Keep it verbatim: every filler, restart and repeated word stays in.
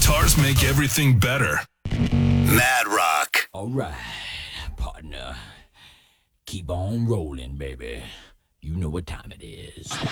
Guitars make everything better. Mad Rock. All right, partner. Keep on rolling, baby. You know what time it is.